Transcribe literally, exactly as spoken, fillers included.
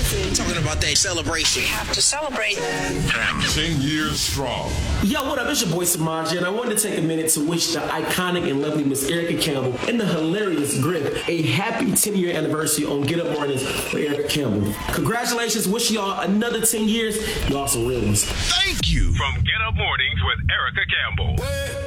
I'm talking about that celebration. We have to celebrate. Ten years strong. Yo, what up? It's your boy Samaja, and I wanted to take a minute to wish the iconic and lovely Miss Erica Campbell and the hilarious Grip a happy ten-year anniversary on Get Up Mornings for Erica Campbell. Congratulations. Wish y'all another ten years. Y'all some real ones. Thank you. From Get Up Mornings with Erica Campbell.